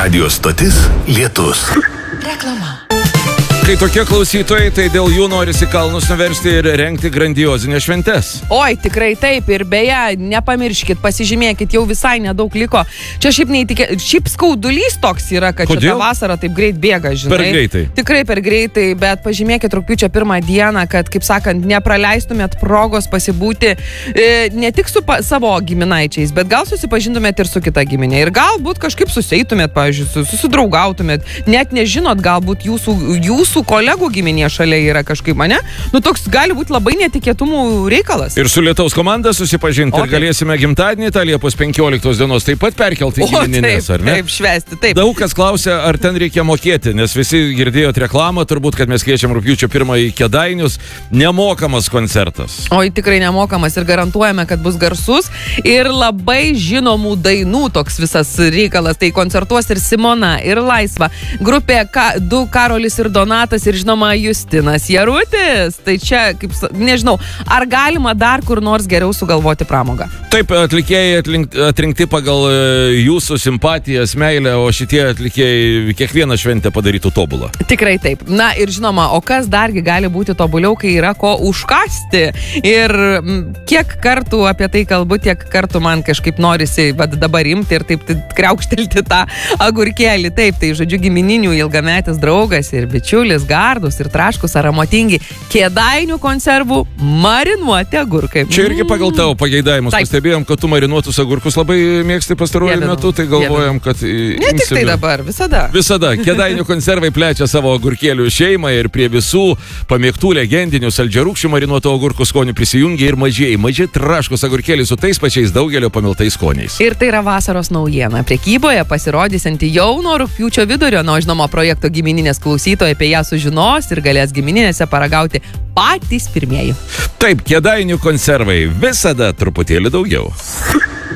Radio stotis Lietus. Reklama. Kai tokie klausytojai, tai dėl jų norisi kalnus nuversti ir rengti grandiozinės šventes. Oi, tikrai taip. Ir beje, nepamirškit, pasižymėkit, jau visai nedaug liko. Čia šiaip skaudulys toks yra, kad šita vasara taip greit bėga, žinai. Per greitai. Tikrai per greitai, bet pažymėkit rugpjūčio 1 dieną, kad, kaip sakant, nepraleistumėt progos pasibūti ne tik su savo giminaičiais, bet gal susipažintumėt ir su kita giminė. Ir galbūt kažkaip suseitumėt, pavyzdžiui, susidraugautumėt. Net nežinot, galbūt jūsų kolegų giminė šalia yra kažkaip, mane? Toks gali būti labai netikėtumų reikalas. Ir su Lietaus komanda susipažinti ir galėsime gimtadienį tą Liepos 15 dienos taip pat perkelti į gimininės, ar ne? Taip, švęsti, taip. Daug kas klausia, ar ten reikia mokėti, nes visi girdėjot reklamą, turbūt, kad mes kviečiam rugpjūčio 1 į Kėdainius. Nemokamas koncertas. Oi, tikrai nemokamas ir garantuojame, kad bus garsus ir labai žinomų dainų toks visas reikalas. Tai koncertuos ir Simona, ir Laisva, grupė du Karolis ir Donatas ir žinoma Justinas Jarutis. Tai čia, kaip, nežinau, ar galima dar kur nors geriau sugalvoti pramogą? Taip, atlikėjai atrinkti pagal jūsų simpatijas, meilę, o šitie atlikėjai kiekvieną šventę padarytų tobulą. Tikrai taip. Na ir žinoma, o kas dargi gali būti tobuliau, kai yra ko užkasti? Ir kiek kartų apie tai kalbu, tiek kartų man kažkaip norisi dabar imti ir taip kriaukštelti tą agurkėlį. Taip, tai žodžiu gimininių ilgametis draugas ir bičiulis, gardus ir traškus aromatingi Kėdainių konservų marinuoti agurkai. Čia irgi pagal tavo pageidavimus. Pastebėjom, kad tu marinuotus agurkus labai mėgsti pastaruoju metu, tai galvojam, kad... Ne tik tai dabar, visada. Visada. Kėdainių konservai plečia savo agurkėlių šeimą ir prie visų pamėgtų legendinių saldžiarūkščių marinuotų agurkų skonių prisijungia ir maži traškus agurkėliai su tais pačiais daugelio pamiltais skoniais. Ir tai yra vasaros naujiena. Prekyboje pasirodysianti jau nuo rugpjūčio vidurio, žinoma, projekto gimininės klausytojai apie ją sužinos ir galės gimininėse paragauti patys pirmieji. Taip, Kėdainių konservai visada truputėlį daugiau.